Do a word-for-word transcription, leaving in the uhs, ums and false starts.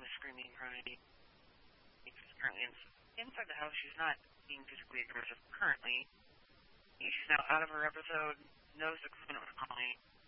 screaming, crying. She's currently in, inside the house. She's not being physically aggressive currently. She's now out of her episode, knows the claimant was calling,